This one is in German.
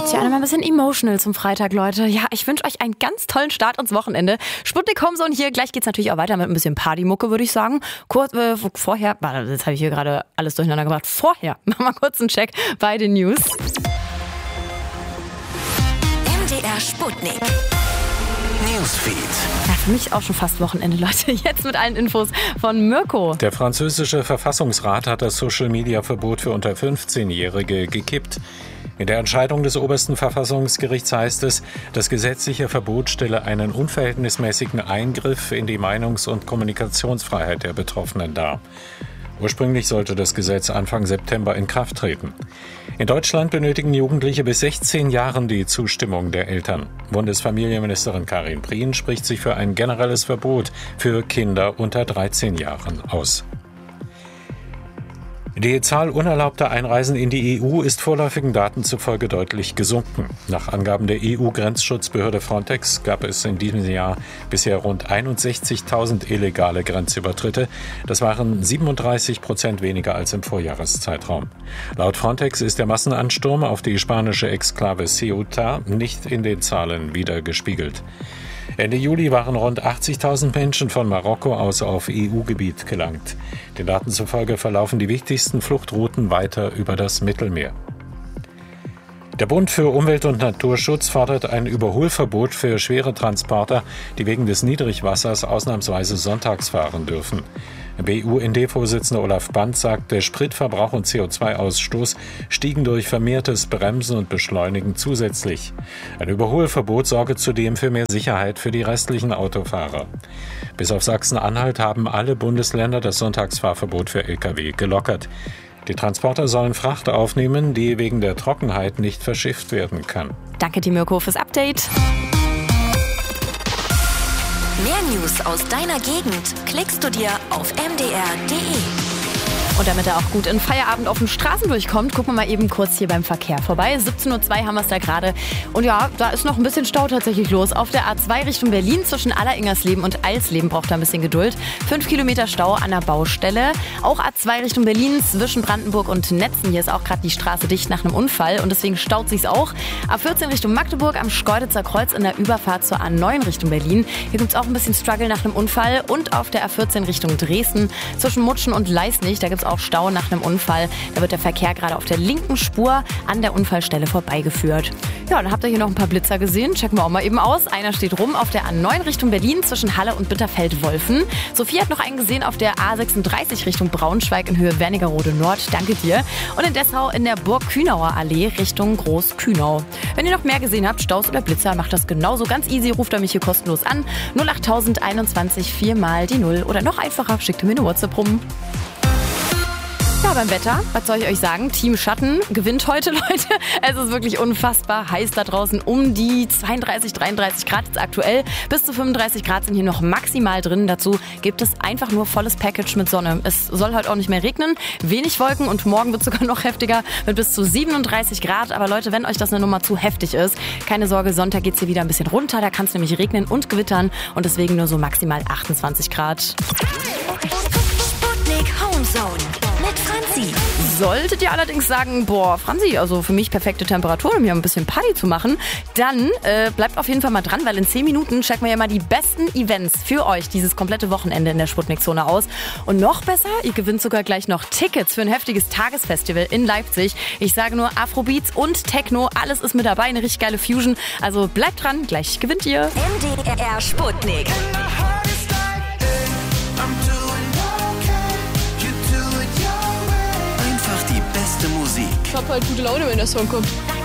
Tja, mal ein bisschen emotional zum Freitag, Leute. Ja, ich wünsche euch einen ganz tollen Start ins Wochenende. Sputnik Homezone hier. Gleich geht's natürlich auch weiter mit ein bisschen Partymucke, würde ich sagen. Vorher, jetzt habe ich hier gerade alles durcheinander gemacht. Vorher, machen wir kurz einen Check bei den News. MDR Sputnik. Newsfeed. Ja, für mich auch schon fast Wochenende, Leute. Jetzt mit allen Infos von Mirko. Der französische Verfassungsrat hat das Social-Media-Verbot für unter 15-Jährige gekippt. In der Entscheidung des obersten Verfassungsgerichts heißt es, das gesetzliche Verbot stelle einen unverhältnismäßigen Eingriff in die Meinungs- und Kommunikationsfreiheit der Betroffenen dar. Ursprünglich sollte das Gesetz Anfang September in Kraft treten. In Deutschland benötigen Jugendliche bis 16 Jahren die Zustimmung der Eltern. Bundesfamilienministerin Karin Prien spricht sich für ein generelles Verbot für Kinder unter 13 Jahren aus. Die Zahl unerlaubter Einreisen in die EU ist vorläufigen Daten zufolge deutlich gesunken. Nach Angaben der EU-Grenzschutzbehörde Frontex gab es in diesem Jahr bisher rund 61.000 illegale Grenzübertritte. Das waren 37% weniger als im Vorjahreszeitraum. Laut Frontex ist der Massenansturm auf die spanische Exklave Ceuta nicht in den Zahlen widergespiegelt. Ende Juli waren rund 80.000 Menschen von Marokko aus auf EU-Gebiet gelangt. Den Daten zufolge verlaufen die wichtigsten Fluchtrouten weiter über das Mittelmeer. Der Bund für Umwelt und Naturschutz fordert ein Überholverbot für schwere Transporter, die wegen des Niedrigwassers ausnahmsweise sonntags fahren dürfen. BUND-Vorsitzender Olaf Bandt sagt, der Spritverbrauch und CO2-Ausstoß stiegen durch vermehrtes Bremsen und Beschleunigen zusätzlich. Ein Überholverbot sorge zudem für mehr Sicherheit für die restlichen Autofahrer. Bis auf Sachsen-Anhalt haben alle Bundesländer das Sonntagsfahrverbot für Lkw gelockert. Die Transporter sollen Fracht aufnehmen, die wegen der Trockenheit nicht verschifft werden kann. Danke dir, Mirko, fürs Update. Mehr News aus deiner Gegend klickst du dir auf mdr.de. Und damit er auch gut in Feierabend auf den Straßen durchkommt, gucken wir mal eben kurz hier beim Verkehr vorbei. 17:02 Uhr haben wir es da gerade. Und ja, da ist noch ein bisschen Stau tatsächlich los. Auf der A2 Richtung Berlin zwischen Alleringers-Leben und Eilsleben braucht da ein bisschen Geduld. 5 Kilometer Stau an der Baustelle. Auch A2 Richtung Berlin zwischen Brandenburg und Netzen. Hier ist auch gerade die Straße dicht nach einem Unfall und deswegen staut sich's auch. A14 Richtung Magdeburg am Schkeuditzer Kreuz in der Überfahrt zur A9 Richtung Berlin. Hier gibt's auch ein bisschen Struggle nach einem Unfall. Und auf der A14 Richtung Dresden zwischen Mutschen und Leisnig. Da gibt's auch Stau nach einem Unfall. Da wird der Verkehr gerade auf der linken Spur an der Unfallstelle vorbeigeführt. Ja, dann habt ihr hier noch ein paar Blitzer gesehen. Checken wir auch mal eben aus. Einer steht rum auf der A9 Richtung Berlin zwischen Halle und Bitterfeld-Wolfen. Sophie hat noch einen gesehen auf der A36 Richtung Braunschweig in Höhe Wernigerode Nord. Danke dir. Und in Dessau in der Burg-Kühnauer Allee Richtung Groß-Kühnau. Wenn ihr noch mehr gesehen habt, Staus oder Blitzer, macht das genauso ganz easy. Ruft ihr mich hier kostenlos an. 08021 4 mal die 0 oder noch einfacher, schickt mir eine WhatsApp rum. Ja, beim Wetter, was soll ich euch sagen? Team Schatten gewinnt heute, Leute. Es ist wirklich unfassbar heiß da draußen. Um die 32, 33 Grad jetzt aktuell. Bis zu 35 Grad sind hier noch maximal drin. Dazu gibt es einfach nur volles Package mit Sonne. Es soll heute auch nicht mehr regnen. Wenig Wolken und morgen wird es sogar noch heftiger mit bis zu 37 Grad. Aber Leute, wenn euch das eine Nummer zu heftig ist, keine Sorge, Sonntag geht es hier wieder ein bisschen runter. Da kann es nämlich regnen und gewittern und deswegen nur so maximal 28 Grad. Sputnik Homezone mit Franzi. Solltet ihr allerdings sagen, boah, Franzi, also für mich perfekte Temperatur, um hier ein bisschen Party zu machen, dann bleibt auf jeden Fall mal dran, weil in 10 Minuten checken wir ja mal die besten Events für euch dieses komplette Wochenende in der Sputnik-Zone aus. Und noch besser, ihr gewinnt sogar gleich noch Tickets für ein heftiges Tagesfestival in Leipzig. Ich sage nur Afrobeats und Techno, alles ist mit dabei, eine richtig geile Fusion. Also bleibt dran, gleich gewinnt ihr. MDR Sputnik. Einfach die beste Musik. Ich hab halt gute Laune, wenn der Song kommt.